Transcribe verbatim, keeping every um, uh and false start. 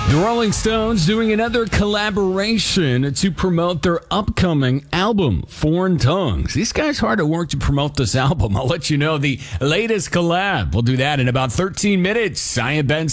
The Rolling Stones doing another collaboration to promote their upcoming album, Foreign Tongues. These guys hard at work to promote this album. I'll let you know the latest collab. We'll do that in about thirteen minutes. I am Ben